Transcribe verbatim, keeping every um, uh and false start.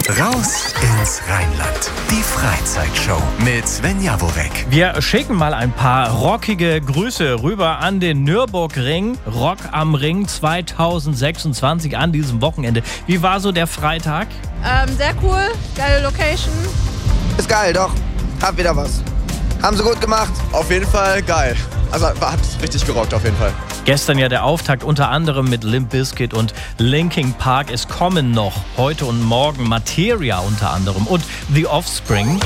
Raus ins Rheinland. Die Freizeitshow mit Sven Jawowek. Wir schicken mal ein paar rockige Grüße rüber an den Nürburgring. Rock am Ring zwanzig sechsundzwanzig an diesem Wochenende. Wie war so der Freitag? Ähm, sehr cool, geile Location. Ist geil, doch. Hab wieder was. Haben sie gut gemacht. Auf jeden Fall geil. Also hat richtig gerockt auf jeden Fall. Gestern ja der Auftakt unter anderem mit Limp Bizkit und Linkin Park. Es kommen noch heute und morgen Materia unter anderem und The Offspring.